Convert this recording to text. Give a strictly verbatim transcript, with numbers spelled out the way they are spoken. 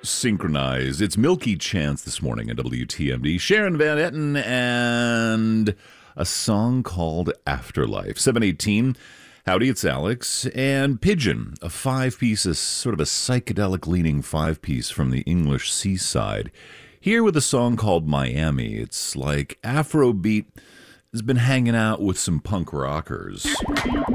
synchronized. It's Milky Chance this morning at W T M D. Sharon Van Etten and a song called Afterlife. seven eighteen. Howdy, it's Alex. And Pigeon, a five-piece, a sort of a psychedelic-leaning five-piece from the English seaside. Here with a song called Miami. It's like Afrobeat has been hanging out with some punk rockers.